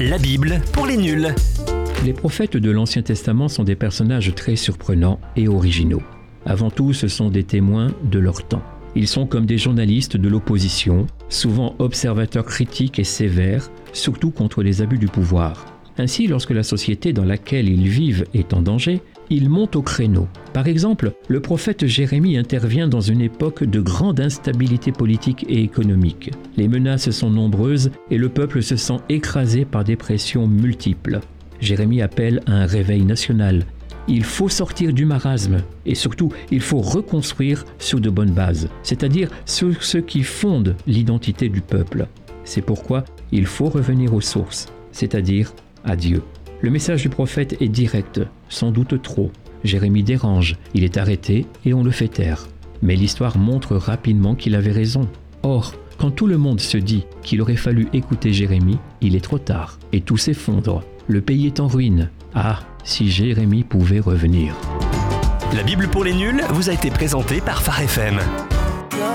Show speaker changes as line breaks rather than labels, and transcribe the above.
La Bible pour les nuls.
Les prophètes de l'Ancien Testament sont des personnages très surprenants et originaux. Avant tout, ce sont des témoins de leur temps. Ils sont comme des journalistes de l'opposition, souvent observateurs critiques et sévères, surtout contre les abus du pouvoir. Ainsi, lorsque la société dans laquelle ils vivent est en danger, ils montent au créneau. Par exemple, le prophète Jérémie intervient dans une époque de grande instabilité politique et économique. Les menaces sont nombreuses et le peuple se sent écrasé par des pressions multiples. Jérémie appelle à un réveil national. Il faut sortir du marasme et surtout, il faut reconstruire sur de bonnes bases, c'est-à-dire sur ce qui fonde l'identité du peuple. C'est pourquoi il faut revenir aux sources, c'est-à-dire à Dieu. Le message du prophète est direct, sans doute trop. Jérémie dérange, il est arrêté et on le fait taire. Mais l'histoire montre rapidement qu'il avait raison. Or, quand tout le monde se dit qu'il aurait fallu écouter Jérémie, il est trop tard et tout s'effondre. Le pays est en ruine. Ah, si Jérémie pouvait revenir.
La Bible pour les nuls vous a été présentée par Phare FM.